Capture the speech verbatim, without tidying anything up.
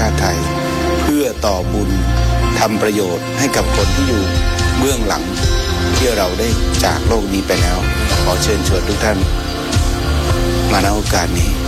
าติไทยเพื่อต่อบุญทำประโยชน์ให้กับคนที่อยู่เบื้องหลังที่เราได้จากโลกนี้ไปแล้วขอเชิญชวนทุกท่านมาณโอกาสนี้